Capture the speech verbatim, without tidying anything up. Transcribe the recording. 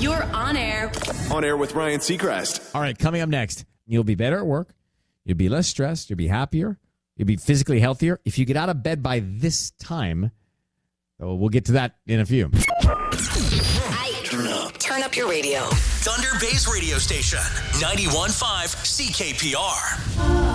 You're on air. On air with Ryan Seacrest. All right, coming up next, you'll be better at work. You'll be less stressed. You'll be happier. You'll be physically healthier if you get out of bed by this time. So we'll get to that in a few. Turn up. Turn up your radio. Thunder Bay's radio station, ninety-one point five C K P R.